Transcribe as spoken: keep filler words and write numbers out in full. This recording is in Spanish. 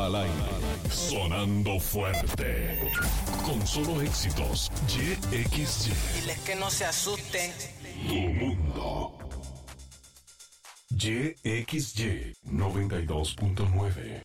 al aire, sonando fuerte, con solo éxitos. Y X Y. Diles que no se asusten. Tu mundo. Y X Y noventa y dos punto nueve.